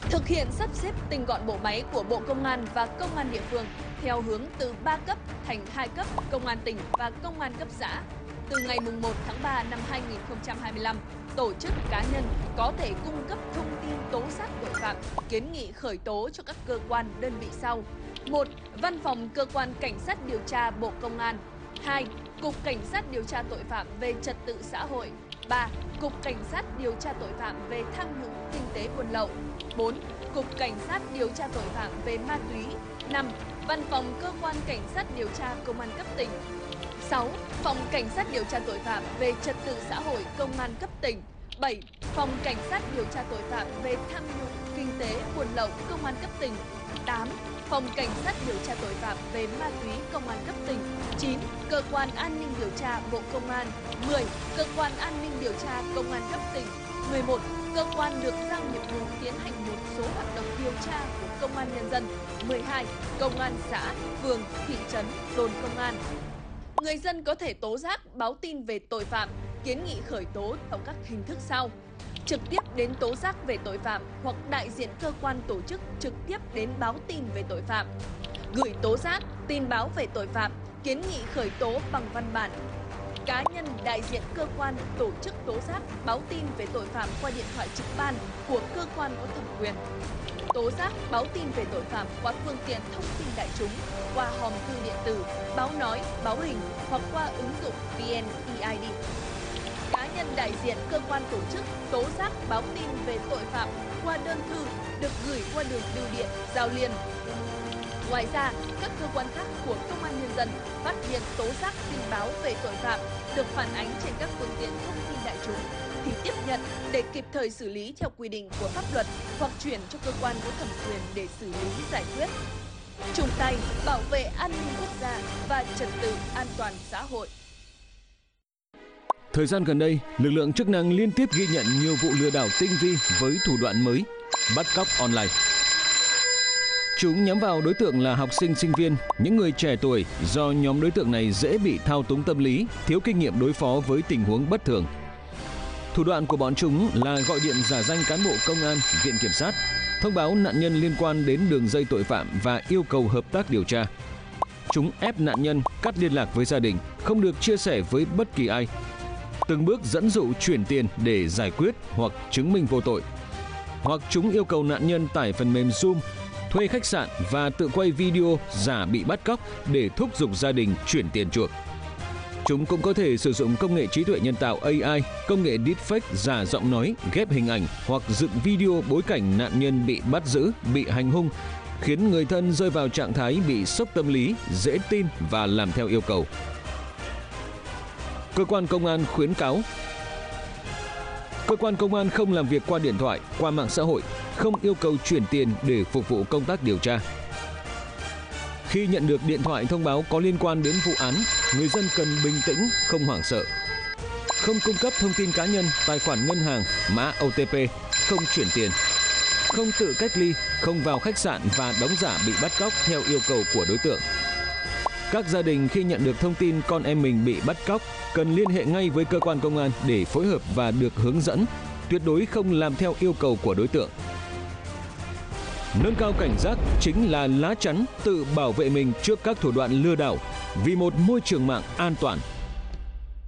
Thực hiện sắp xếp tinh gọn bộ máy của Bộ Công an và công an địa phương theo hướng từ 3 cấp thành 2 cấp công an tỉnh và công an cấp xã. Từ ngày 1 tháng 3 năm 2025, tổ chức cá nhân có thể cung cấp thông tin tố giác tội phạm, kiến nghị khởi tố cho các cơ quan đơn vị sau. 1. Văn phòng Cơ quan Cảnh sát điều tra Bộ Công an. 2. Cục Cảnh sát điều tra tội phạm về trật tự xã hội. 3. Cục Cảnh sát điều tra tội phạm về tham nhũng kinh tế buôn lậu. 4. Cục Cảnh sát điều tra tội phạm về ma túy. 5. Văn phòng Cơ quan Cảnh sát điều tra Công an cấp tỉnh. 6. Phòng Cảnh sát điều tra tội phạm về trật tự xã hội Công an cấp tỉnh. 7. Phòng Cảnh sát điều tra tội phạm về tham nhũng kinh tế buôn lậu Công an cấp tỉnh. 8. Phòng Cảnh sát điều tra tội phạm về ma túy Công an cấp tỉnh. 9. Cơ quan An ninh điều tra Bộ Công an. 10. Cơ quan An ninh điều tra Công an cấp tỉnh. 11. Cơ quan được giao nhiệm vụ tiến hành một số hoạt động điều tra của Công an Nhân dân. 12. Công an xã, phường, thị trấn, đồn công an. Người dân có thể tố giác, báo tin về tội phạm, kiến nghị khởi tố theo các hình thức sau. Trực tiếp đến tố giác về tội phạm hoặc đại diện cơ quan tổ chức trực tiếp đến báo tin về tội phạm. Gửi tố giác, tin báo về tội phạm, kiến nghị khởi tố bằng văn bản. Cá nhân đại diện cơ quan tổ chức tố giác, báo tin về tội phạm qua điện thoại trực ban của cơ quan có thẩm quyền. Tố giác, báo tin về tội phạm qua phương tiện thông tin đại chúng, qua hòm thư điện tử, báo nói, báo hình hoặc qua ứng dụng VNeID. Cá nhân đại diện cơ quan tổ chức tố giác, báo tin về tội phạm qua đơn thư được gửi qua đường bưu điện, giao liên. Ngoài ra, các cơ quan khác của Công an Nhân dân phát hiện tố giác, tin báo về tội phạm được phản ánh trên các phương tiện thông tin đại chúng thì tiếp nhận để kịp thời xử lý theo quy định của pháp luật hoặc chuyển cho cơ quan có thẩm quyền để xử lý giải quyết. Chung tay bảo vệ an ninh quốc gia và trật tự an toàn xã hội. Thời gian gần đây, lực lượng chức năng liên tiếp ghi nhận nhiều vụ lừa đảo tinh vi với thủ đoạn mới, bắt cóc online. Chúng nhắm vào đối tượng là học sinh, sinh viên, những người trẻ tuổi do nhóm đối tượng này dễ bị thao túng tâm lý, thiếu kinh nghiệm đối phó với tình huống bất thường. Thủ đoạn của bọn chúng là gọi điện giả danh cán bộ công an, viện kiểm sát, thông báo nạn nhân liên quan đến đường dây tội phạm và yêu cầu hợp tác điều tra. Chúng ép nạn nhân cắt liên lạc với gia đình, không được chia sẻ với bất kỳ ai. Từng bước dẫn dụ chuyển tiền để giải quyết hoặc chứng minh vô tội. Hoặc chúng yêu cầu nạn nhân tải phần mềm Zoom, thuê khách sạn và tự quay video giả bị bắt cóc để thúc giục gia đình chuyển tiền chuộc. Chúng cũng có thể sử dụng công nghệ trí tuệ nhân tạo AI, công nghệ deepfake giả giọng nói, ghép hình ảnh hoặc dựng video bối cảnh nạn nhân bị bắt giữ, bị hành hung, khiến người thân rơi vào trạng thái bị sốc tâm lý, dễ tin và làm theo yêu cầu. Cơ quan công an khuyến cáo: cơ quan công an không làm việc qua điện thoại, qua mạng xã hội, không yêu cầu chuyển tiền để phục vụ công tác điều tra. Khi nhận được điện thoại thông báo có liên quan đến vụ án, người dân cần bình tĩnh, không hoảng sợ. Không cung cấp thông tin cá nhân, tài khoản ngân hàng, mã OTP, không chuyển tiền. Không tự cách ly, không vào khách sạn và đóng giả bị bắt cóc theo yêu cầu của đối tượng. Các gia đình khi nhận được thông tin con em mình bị bắt cóc cần liên hệ ngay với cơ quan công an để phối hợp và được hướng dẫn, tuyệt đối không làm theo yêu cầu của đối tượng. Nâng cao cảnh giác chính là lá chắn tự bảo vệ mình trước các thủ đoạn lừa đảo vì một môi trường mạng an toàn.